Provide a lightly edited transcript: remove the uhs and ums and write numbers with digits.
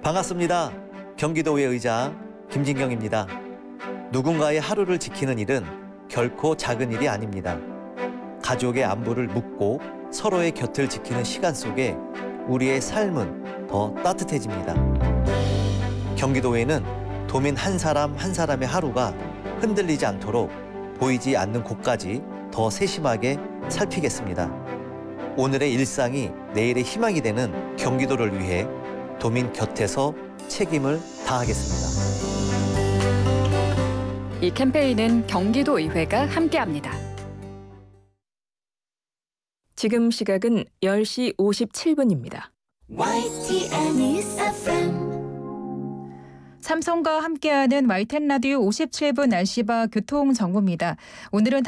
반갑습니다. 경기도의 의장 김진경입니다. 누군가의 하루를 지키는 일은 결코 작은 일이 아닙니다. 가족의 안부를 묻고 서로의 곁을 지키는 시간 속에 우리의 삶은 더 따뜻해집니다. 경기도에는 도민 한 사람 한 사람의 하루가 흔들리지 않도록 보이지 않는 곳까지 더 세심하게 살피겠습니다. 오늘의 일상이 내일의 희망이 되는 경기도를 위해 도민 곁에서 책임을 다하겠습니다. 이 캠페인은 경기도의회가 함께합니다. 지금 시각은 10시 57분입니다. YTN News FM. 삼성과 함께하는 YTN 라디오 57분 날씨와 교통 정보입니다. 오늘은